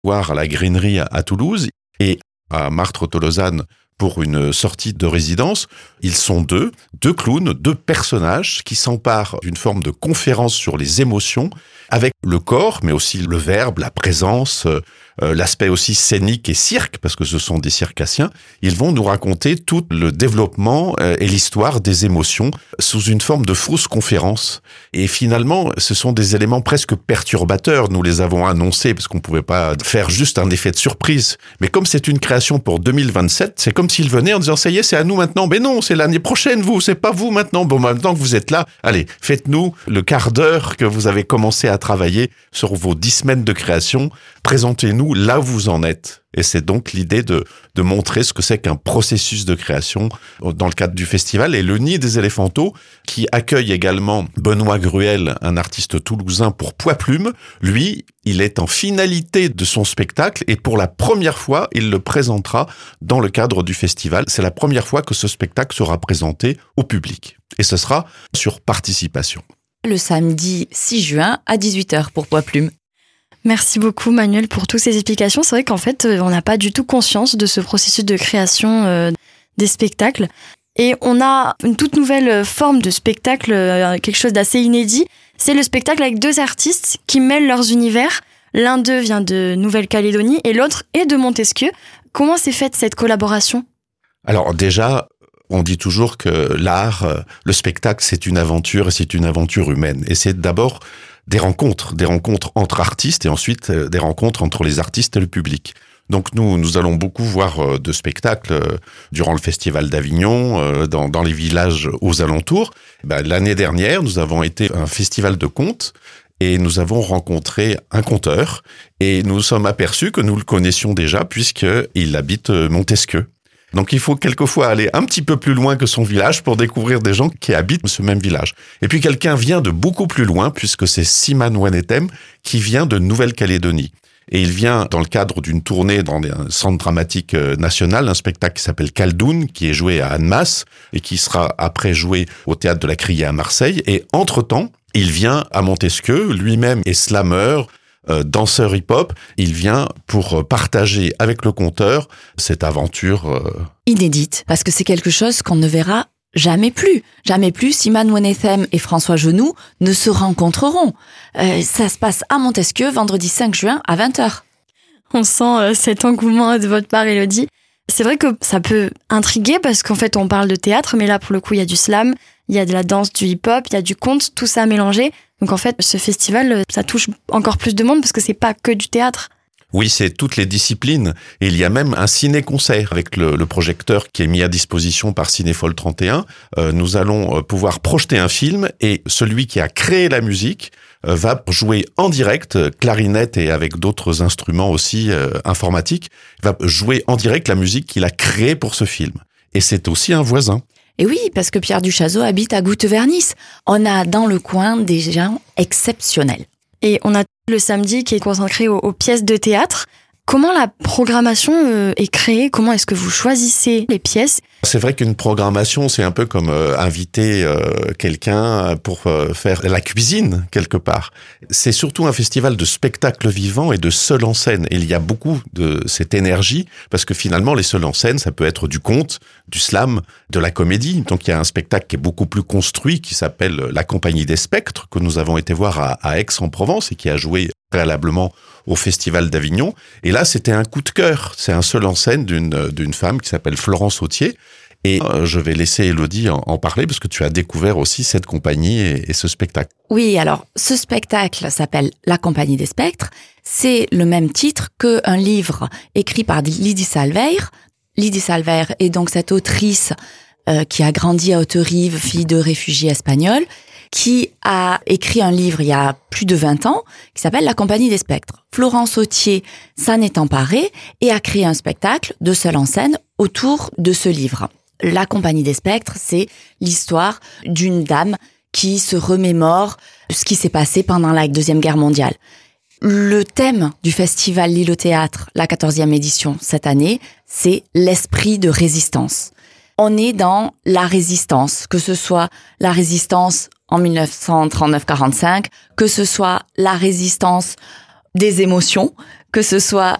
voir à la Greenerie à Toulouse et à Martres-Tolosane pour une sortie de résidence. Ils sont deux clowns, deux personnages qui s'emparent d'une forme de conférence sur les émotions avec le corps, mais aussi le verbe, la présence, l'aspect aussi scénique et cirque, parce que ce sont des circassiens. Ils vont nous raconter tout le développement et l'histoire des émotions sous une forme de fausse conférence. Et finalement, ce sont des éléments presque perturbateurs. Nous les avons annoncés parce qu'on pouvait pas faire juste un effet de surprise. Mais comme c'est une création pour 2027, c'est comme s'ils venaient en disant « ça y est, c'est à nous maintenant ». Mais non, c'est l'année prochaine, c'est pas vous maintenant. Bon, maintenant que vous êtes là, allez, faites-nous le quart d'heure que vous avez commencé à travailler sur vos 10 semaines de création. Présentez-nous là où vous en êtes. Et c'est donc l'idée de montrer ce que c'est qu'un processus de création dans le cadre du festival. Et le Nid des Éléphanteaux, qui accueille également Benoît Gruel, un artiste toulousain pour Poids Plume, lui, il est en finalité de son spectacle et pour la première fois, il le présentera dans le cadre du festival. C'est la première fois que ce spectacle sera présenté au public. Et ce sera sur participation. Le samedi 6 juin à 18h pour Poids Plume. Merci beaucoup Manuel pour toutes ces explications. C'est vrai qu'en fait, on n'a pas du tout conscience de ce processus de création des spectacles. Et on a une toute nouvelle forme de spectacle, quelque chose d'assez inédit. C'est le spectacle avec deux artistes qui mêlent leurs univers. L'un d'eux vient de Nouvelle-Calédonie et l'autre est de Montesquieu. Comment s'est faite cette collaboration ? Alors déjà, on dit toujours que l'art, le spectacle, c'est une aventure et c'est une aventure humaine. Et c'est d'abord des rencontres entre artistes et ensuite des rencontres entre les artistes et le public. Donc nous allons beaucoup voir de spectacles durant le Festival d'Avignon, dans les villages aux alentours. L'année dernière, nous avons été à un festival de contes et nous avons rencontré un conteur et nous nous sommes aperçus que nous le connaissions déjà puisqu'il habite Montesquieu. Donc il faut quelquefois aller un petit peu plus loin que son village pour découvrir des gens qui habitent ce même village. Et puis quelqu'un vient de beaucoup plus loin puisque c'est Siman Wanetem qui vient de Nouvelle-Calédonie. Et il vient dans le cadre d'une tournée dans un centre dramatique national, un spectacle qui s'appelle Kaldoun, qui est joué à Annemasse et qui sera après joué au Théâtre de la Criée à Marseille. Et entre-temps, il vient à Montesquieu, lui-même est slameur, danseur hip-hop, il vient pour partager avec le conteur cette aventure inédite, parce que c'est quelque chose qu'on ne verra jamais plus. Jamais plus, Siman Wanetem et François Genoux ne se rencontreront. Ça se passe à Montesquieu, vendredi 5 juin à 20h. On sent cet engouement de votre part, Élodie. C'est vrai que ça peut intriguer parce qu'en fait, on parle de théâtre, mais là, pour le coup, il y a du slam, il y a de la danse, du hip-hop, il y a du conte, tout ça mélangé. Donc en fait, ce festival, ça touche encore plus de monde parce que c'est pas que du théâtre. Oui, c'est toutes les disciplines. Et il y a même un ciné-concert avec le projecteur qui est mis à disposition par Cinéfolle 31. Nous allons pouvoir projeter un film et celui qui a créé la musique va jouer en direct, clarinette et avec d'autres instruments aussi informatiques, va jouer en direct la musique qu'il a créée pour ce film. Et c'est aussi un voisin. Et oui, parce que Pierre Duchazot habite à Goutte-Vernis. On a dans le coin des gens exceptionnels. Et on a le samedi qui est consacré aux pièces de théâtre. Comment la programmation est créée ? Comment est-ce que vous choisissez les pièces ? C'est vrai qu'une programmation, c'est un peu comme inviter quelqu'un pour faire la cuisine, quelque part. C'est surtout un festival de spectacles vivants et de seuls en scène. Et il y a beaucoup de cette énergie, parce que finalement, les seuls en scène, ça peut être du conte, du slam, de la comédie. Donc il y a un spectacle qui est beaucoup plus construit, qui s'appelle La Compagnie des Spectres, que nous avons été voir à Aix-en-Provence et qui a joué préalablement au Festival d'Avignon. Et là, c'était un coup de cœur. C'est un seul en scène d'une femme qui s'appelle Florence Autier. Et je vais laisser Élodie en parler parce que tu as découvert aussi cette compagnie et ce spectacle. Oui, alors ce spectacle s'appelle La Compagnie des Spectres. C'est le même titre qu'un livre écrit par Lydie Salvaire. Lydie Salvaire est donc cette autrice qui a grandi à Haute-Rive, fille de réfugiés espagnols, qui a écrit un livre il y a plus de 20 ans, qui s'appelle La Compagnie des Spectres. Florence Autier s'en est emparée et a créé un spectacle de seul en scène autour de ce livre. La Compagnie des Spectres, c'est l'histoire d'une dame qui se remémore ce qui s'est passé pendant la Deuxième Guerre mondiale. Le thème du festival L'Île au Théâtre, la 14e édition cette année, c'est l'esprit de résistance. On est dans la résistance, que ce soit la résistance en 1939-45, que ce soit la résistance des émotions, que ce soit